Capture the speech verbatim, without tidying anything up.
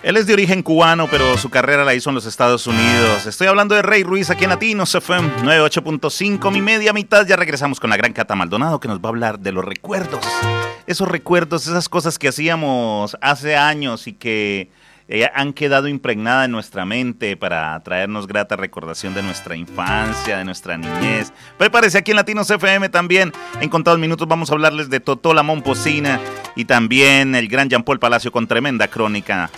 Él es de origen cubano, pero su carrera la hizo en los Estados Unidos. Estoy hablando de Rey Ruiz aquí en Latinos F M noventa y ocho punto cinco, mi media mitad. Ya regresamos con la gran Cata Maldonado, que nos va a hablar de los recuerdos. Esos recuerdos, esas cosas que hacíamos hace años y que eh, han quedado impregnadas en nuestra mente para traernos grata recordación de nuestra infancia, de nuestra niñez. Prepárese aquí en Latinos F M también. En contados minutos vamos a hablarles de Totó la Momposina y también el gran Jean Paul Palacio con tremenda crónica